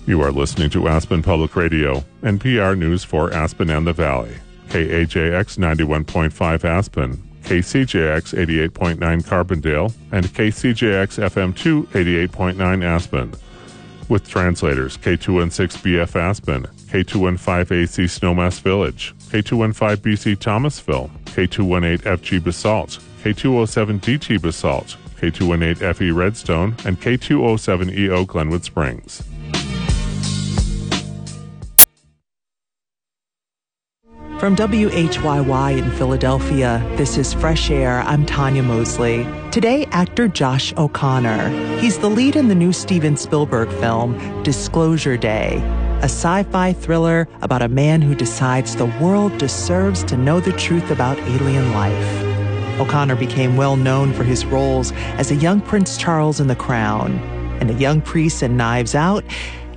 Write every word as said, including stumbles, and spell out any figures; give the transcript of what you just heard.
You are listening to Aspen Public Radio, N P R News for Aspen and the Valley. K A J X ninety-one point five Aspen, K C J X eighty-eight point nine Carbondale, and K C J X F M two eighty-eight point nine Aspen. With translators K two sixteen B F Aspen, K two fifteen A C Snowmass Village, K two fifteen B C Thomasville, K two eighteen F G Basalt, K two oh seven D T Basalt, K two eighteen F E Redstone, and K two oh seven E O Glenwood Springs. From W H Y Y in Philadelphia, this is Fresh Air. I'm Tanya Mosley. Today, actor Josh O'Connor. He's the lead in the new Steven Spielberg film, Disclosure Day, a sci-fi thriller about a man who decides the world deserves to know the truth about alien life. O'Connor became well known for his roles as a young Prince Charles in The Crown and a young priest in Knives Out,